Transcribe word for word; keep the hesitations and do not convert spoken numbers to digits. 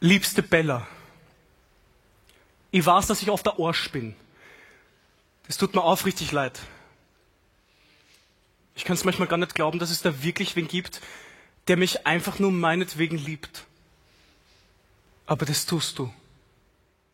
Liebste Bella, ich weiß, dass ich auf der Arsch bin. Das tut mir aufrichtig leid. Ich kann es manchmal gar nicht glauben, dass es da wirklich wen gibt, der mich einfach nur meinetwegen liebt. Aber das tust du.